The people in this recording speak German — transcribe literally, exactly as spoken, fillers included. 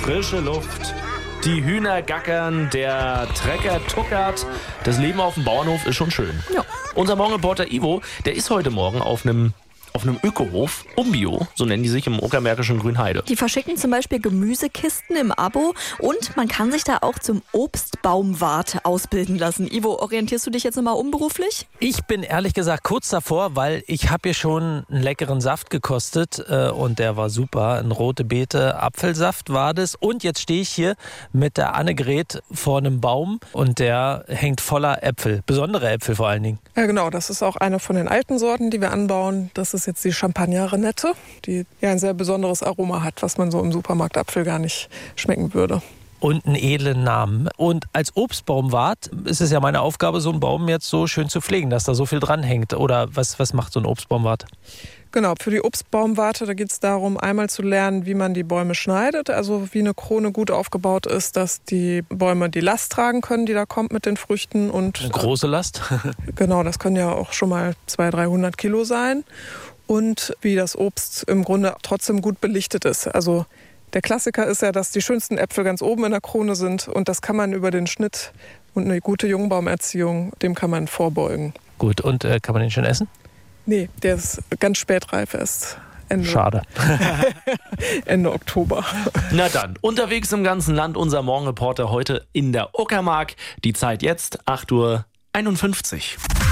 frische Luft. Die Hühner gackern, der Trecker tuckert. Das Leben auf dem Bauernhof ist schon schön. Ja. Unser Morgenreporter Ivo, der ist heute Morgen auf einem auf einem Ökohof, Umbio, so nennen die sich im Uckermärkischen Grünheide. Die verschicken zum Beispiel Gemüsekisten im Abo und man kann sich da auch zum Obstbaumwart ausbilden lassen. Ivo, orientierst du dich jetzt nochmal unberuflich? Ich bin ehrlich gesagt kurz davor, weil ich habe hier schon einen leckeren Saft gekostet äh, und der war super. Ein rote Beete Apfelsaft war das. Und jetzt stehe ich hier mit der Annegret vor einem Baum und der hängt voller Äpfel, besondere Äpfel vor allen Dingen. Ja genau, das ist auch eine von den alten Sorten, die wir anbauen. Das ist jetzt die Champagner-Renette, die ja ein sehr besonderes Aroma hat, was man so im Supermarktapfel gar nicht schmecken würde. Und einen edlen Namen. Und als Obstbaumwart ist es ja meine Aufgabe, so einen Baum jetzt so schön zu pflegen, dass da so viel dran hängt. Oder was, was macht so ein Obstbaumwart? Genau, für die Obstbaumwarte, da geht es darum, einmal zu lernen, wie man die Bäume schneidet, also wie eine Krone gut aufgebaut ist, dass die Bäume die Last tragen können, die da kommt mit den Früchten. Und eine große Last? Genau, das können ja auch schon mal zweihundert, dreihundert Kilo sein. Und wie das Obst im Grunde trotzdem gut belichtet ist. Also der Klassiker ist ja, dass die schönsten Äpfel ganz oben in der Krone sind und das kann man über den Schnitt und eine gute Jungbaumerziehung, dem kann man vorbeugen. Gut, und äh, kann man den schon essen? Nee, der ist ganz spätreif erst. Ende, Schade. Ende Oktober. Na dann, unterwegs im ganzen Land unser Morgenreporter heute in der Uckermark. Die Zeit jetzt acht Uhr einundfünfzig.